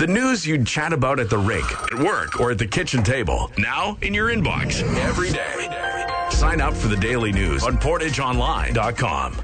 The news you'd chat about at the rink, at work, or at the kitchen table. Now in your inbox every day. Sign up for the daily news on PortageOnline.com.